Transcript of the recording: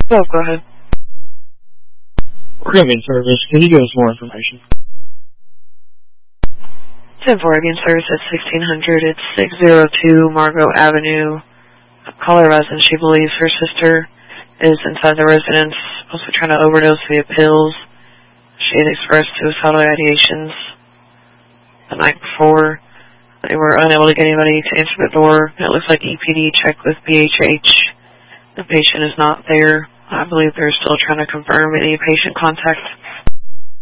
Oh, go ahead. We're going to be in service. Can you give us more information? 10-4 again, service at 1600. It's 602 Margot Avenue. Call her resident. She believes her sister is inside the residence, also trying to overdose via pills. She had expressed suicidal ideations the night before. They were unable to get anybody to answer the door. It looks like EPD checked with BHH. The patient is not there. I believe they're still trying to confirm any patient contact.